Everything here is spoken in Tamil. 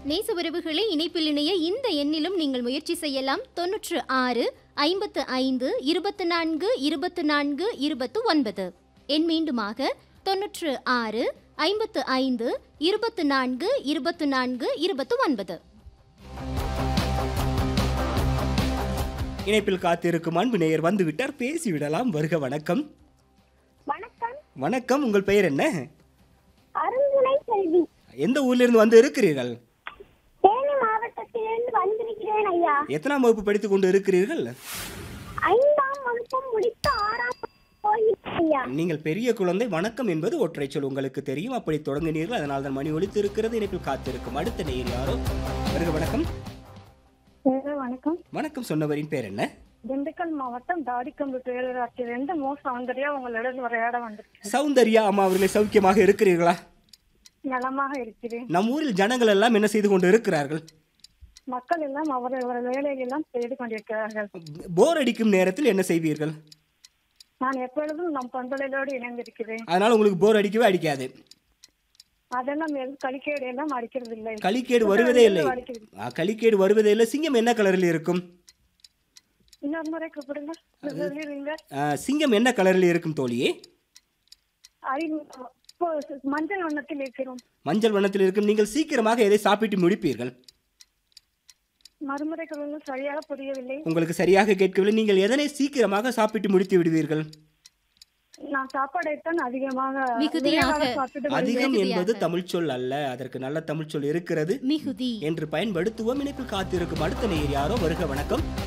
நேச உறவுகளை இணைப்பில் இணைய இந்த எண்ணிலும் நீங்கள் முயற்சி செய்யலாம். 96 55 24 24 29. எண் மீண்டுமாக 96 55 24 24 29. இணைப்பில் காத்திருக்கும் அன்பு நேயர் வந்துவிட்டார், பேசிவிடலாம். வருக. வணக்கம். வணக்கம். வணக்கம். உங்கள் பெயர் என்ன? அருங்குனை செல்வி. எந்த ஊரிலிருந்து வந்து இருக்கிறீர்கள்? தேனி மாவட்டத்திலிருந்து வந்திருக்கிறேன் ஐயா. எத்தனாம் வகுப்பு படித்துக் கொண்டு இருக்கிறீர்கள்? 5ஆம் வகுப்பு முடித்து 6ஆம் போகிறேன் ஐயா. நீங்கள் பெரிய குழந்தை. வணக்கம் என்பது ஒற்றை சொல், உங்களுக்கு தெரியும். அப்படி தொடங்கினீர்கள், அதனால் தான் மணி ஒலித்து இருக்கிறது. இணைப்பில் காத்திருக்கும் அடுத்த நேயர் யாரோ? வருக. வணக்கம். வணக்கம். வணக்கம். சொன்னவரின் பேர் என்ன? திண்டுக்கல் மாவட்டம் தாடிக்கம்பு பேரூராட்சியிலிருந்து சௌந்தர்யா உங்களிடம் உரையாட வந்திருக்கேன். சௌந்தர்யா அம்மா அவர்களை சௌக்கியமாக இருக்கிறீர்களா? நலமாக இருக்கிறேன். நம் ஊரில் ஜனங்கள் எல்லாம் என்ன செய்து கொண்டு இருக்கிறார்கள்? மக்கள் எல்லாம் அவரவர் வேலையெல்லாம் செய்து கொண்டிருக்கிறார்கள். போர் அடிக்கும் நேரத்தில் என்ன செய்வீர்கள்? நான் எப்பொழுதும் நம் பண்பலையோடு இணைந்திருக்கிறேன். அதனால உங்களுக்கு போர் அடிக்கவே அடிக்காது? அதெல்லாம் களிக்கேடு எல்லாம் அடிக்கிறதில்லை. களிக்கேடு வருவதே இல்லை. களிக்கேடு வருவதே இல்லை. சிங்கம் என்ன கலரில் இருக்கும்? இன்னொரு முறை கூப்பிடுங்க. சிங்கம் என்ன கலரில் இருக்கும் தோழியே? மஞ்சள் வண்ணத்தில் இருக்கிறோம். மஞ்சள் வண்ணத்தில் இருக்கும். நீங்கள் சீக்கிரமாக எதை சாப்பிட்டு முடிப்பீர்கள்? மறுமுறை சரியாக புரியவில்லை. உங்களுக்கு சரியாக கேட்கவில்லை. நீங்கள் எதனை சீக்கிரமாக சாப்பிட்டு முடித்து விடுவீர்கள்? நான் சாப்பாடைத்தான் அதிகமாக. அதிகம் என்பது தமிழ் சொல் அல்ல, அதற்கு நல்ல தமிழ் சொல் இருக்கிறது. மிகுதி என்று பயன்படுத்துவோம். இணைப்பில் காத்திருக்கும் அடுத்த நேயர் யாரோ? வருக. வணக்கம்.